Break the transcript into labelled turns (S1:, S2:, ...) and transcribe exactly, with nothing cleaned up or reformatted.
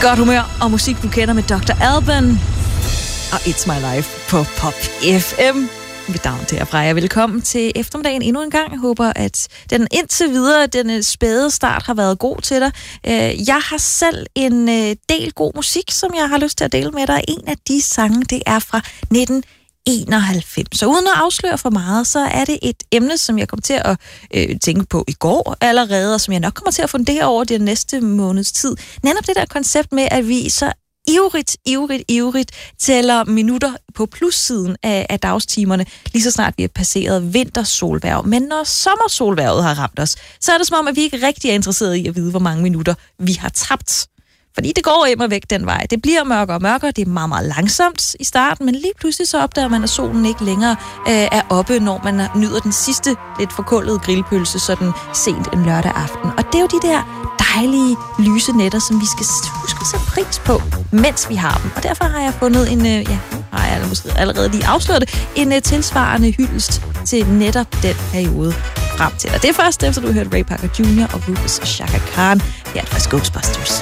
S1: Godt humør og musik, du kender med doktor Alban og It's My Life på Pop F M. Mit navn er Freja. Velkommen til eftermiddagen endnu en gang. Jeg håber, at den indtil videre, den spæde start har været god til dig. Jeg har selv en del god musik, som jeg har lyst til at dele med dig. En af de sange, det er fra nitten enoghalvfems. Så uden at afsløre for meget, så er det et emne, som jeg kom til at øh, tænke på i går allerede, og som jeg nok kommer til at fundere over den næste måneds tid. Netop det der koncept med, at vi så ivrigt, ivrigt, ivrigt tæller minutter på plussiden af, af dagstimerne, lige så snart vi har passeret vintersolværv. Men når sommersolværvet har ramt os, så er det som om, at vi ikke rigtig er interesserede i at vide, hvor mange minutter vi har tabt. Fordi det går immer væk den vej. Det bliver mørkere og mørkere, det er meget, meget langsomt i starten, men lige pludselig så opdager man, at solen ikke længere øh, er oppe, når man nyder den sidste lidt forkullede grillpølse sådan sent en lørdag aften. Og det er jo de der dejlige lyse nætter, som vi skal huske at sætte pris på, mens vi har dem. Og derfor har jeg fundet en, øh, ja, har jeg måske allerede lige afsløret det, en øh, tilsvarende hyldest til netop den periode frem til. Og det er først efter, du har hørt Ray Parker junior og Rufus Chaka Khan. Her er det fra Ghostbusters.